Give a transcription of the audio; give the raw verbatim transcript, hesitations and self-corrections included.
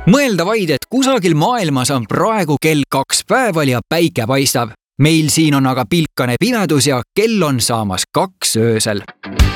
Mõelda vaid, et kusagil maailmas on praegu kell kaks päeval ja päike paistab. Meil siin on aga pilkane pimedus ja kell on saamas kaks öösel.